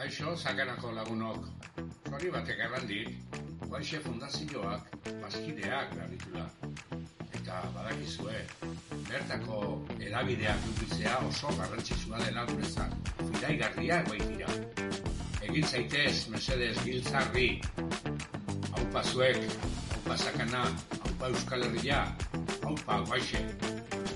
Kaixo, sakanako lagunok. Zori batek errandik, Guaixe Fundazioak bazkideak garritula. Eta badakizue, bertako edabideak edukitzea oso garrantzitsua dela guretzat. Fidaigarriak baitira. Egin zaitez, mesedez, giltzarri. Aupa zuek, aupa sakana, aupa Euskal Herria, aupa Guaixe.